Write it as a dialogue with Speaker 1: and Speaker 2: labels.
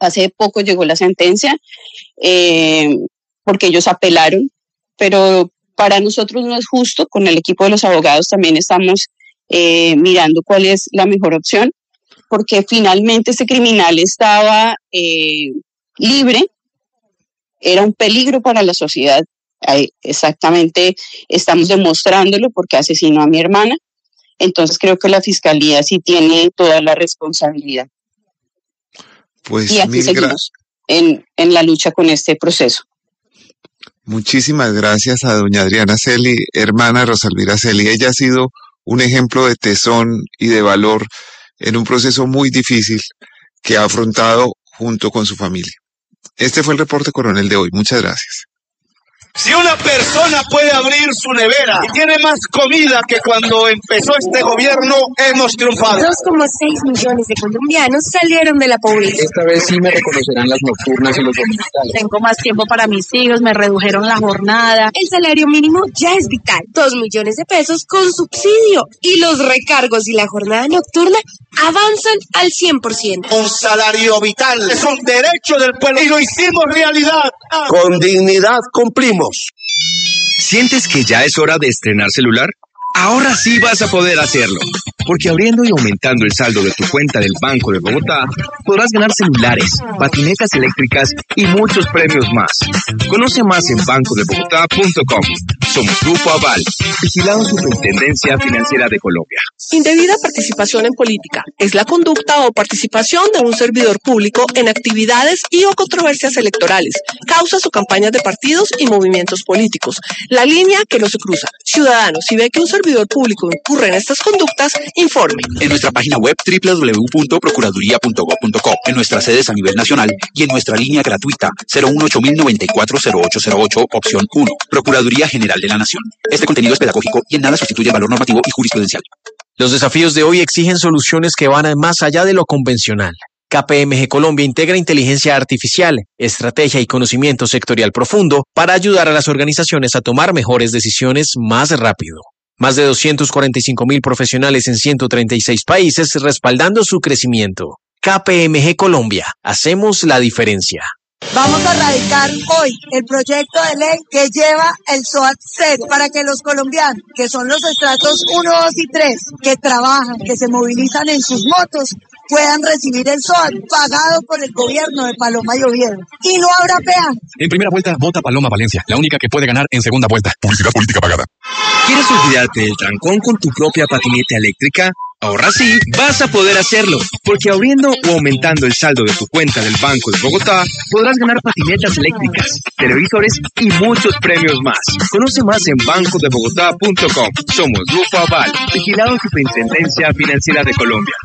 Speaker 1: Hace poco llegó la sentencia porque ellos apelaron, pero para nosotros no es justo. Con el equipo de los abogados también estamos mirando cuál es la mejor opción, porque finalmente este criminal estaba libre, era un peligro para la sociedad. Exactamente, estamos demostrándolo porque asesinó a mi hermana. Entonces creo que la Fiscalía sí tiene toda la responsabilidad.
Speaker 2: Pues
Speaker 1: y aquí seguimos en la lucha con este proceso.
Speaker 2: Muchísimas gracias a doña Adriana Celi, hermana de Rosa Elvira Celi. Ella ha sido un ejemplo de tesón y de valor en un proceso muy difícil que ha afrontado junto con su familia. Este fue el reporte coronel de hoy. Muchas gracias.
Speaker 3: Si una persona puede abrir su nevera y tiene más comida que cuando empezó este gobierno, hemos triunfado.
Speaker 4: 2,6 millones de colombianos salieron de la pobreza.
Speaker 5: Esta vez sí me reconocerán las nocturnas y los dominicales.
Speaker 4: Tengo más tiempo para mis hijos, me redujeron la jornada. El salario mínimo ya es vital. 2 millones de pesos con subsidio. Y los recargos y la jornada nocturna avanzan al 100%.
Speaker 3: Un salario vital es un derecho del pueblo y lo hicimos realidad.
Speaker 6: Con dignidad cumplimos.
Speaker 7: ¿Sientes que ya es hora de estrenar celular? Ahora sí vas a poder hacerlo, porque abriendo y aumentando el saldo de tu cuenta del Banco de Bogotá, podrás ganar celulares, patinetas eléctricas y muchos premios más. Conoce más en bancodebogotá.com. Somos Grupo Aval, vigilado Superintendencia Financiera de Colombia.
Speaker 8: Indebida participación en política es la conducta o participación de un servidor público en actividades y o controversias electorales, causas o campañas de partidos y movimientos políticos. La línea que no se cruza. Ciudadanos, si ve que un servidor público incurre en estas conductas, informe.
Speaker 9: En nuestra página web www.procuraduría.gov.co, en nuestras sedes a nivel nacional y en nuestra línea gratuita 018-094-0808, opción 1. Procuraduría General de la Nación. Este contenido es pedagógico y en nada sustituye el valor normativo y jurisprudencial.
Speaker 10: Los desafíos de hoy exigen soluciones que van más allá de lo convencional. KPMG Colombia integra inteligencia artificial, estrategia y conocimiento sectorial profundo para ayudar a las organizaciones a tomar mejores decisiones más rápido. Más de 245,000 profesionales en 136 países respaldando su crecimiento. KPMG Colombia, hacemos la diferencia.
Speaker 11: Vamos a radicar hoy el proyecto de ley que lleva el SOAT 0 para que los colombianos, que son los estratos 1, 2 y 3, que trabajan, que se movilizan en sus motos, puedan recibir el SOAT pagado por el gobierno de Paloma y Oviedo. Y no habrá peaje.
Speaker 12: En primera vuelta, vota Paloma Valencia, la única que puede ganar en segunda vuelta. Publicidad política pagada.
Speaker 7: ¿Quieres olvidarte del trancón con tu propia patineta eléctrica? Ahora sí, vas a poder hacerlo, porque abriendo o aumentando el saldo de tu cuenta del Banco de Bogotá, podrás ganar patinetas eléctricas, televisores y muchos premios más. Conoce más en bancodebogotá.com. Somos Grupo Aval, vigilado Superintendencia Financiera de Colombia.